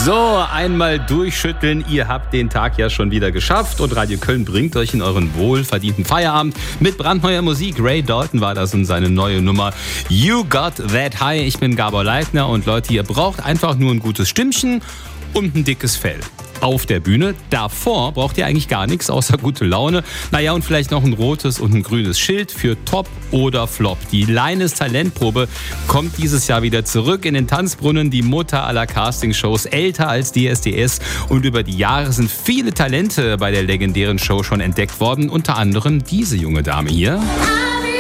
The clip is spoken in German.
So, einmal durchschütteln. Ihr habt den Tag ja schon wieder geschafft und Radio Köln bringt euch in euren wohlverdienten Feierabend mit brandneuer Musik. Ray Dalton war das und seine neue Nummer You Got That High. Ich bin Gabor Leitner und Leute, ihr braucht einfach nur ein gutes Stimmchen und ein dickes Fell. Auf der Bühne. Davor braucht ihr eigentlich gar nichts außer gute Laune. Naja, und vielleicht noch ein rotes und ein grünes Schild für Top oder Flop. Die Leines Talentprobe kommt dieses Jahr wieder zurück in den Tanzbrunnen. Die Mutter aller Castingshows, älter als DSDS. Und über die Jahre sind viele Talente bei der legendären Show schon entdeckt worden. Unter anderem diese junge Dame hier.